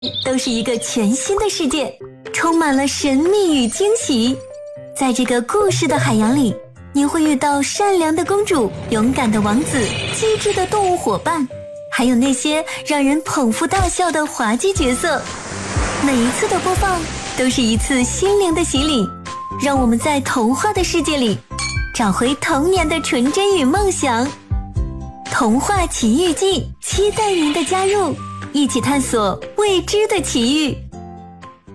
都是一个全新的世界，充满了神秘与惊喜。在这个故事的海洋里，你会遇到善良的公主、勇敢的王子、机智的动物伙伴，还有那些让人捧腹大笑的滑稽角色。每一次的播放都是一次心灵的洗礼，让我们在童话的世界里找回童年的纯真与梦想。童话奇遇记，期待您的加入，一起探索未知的奇遇。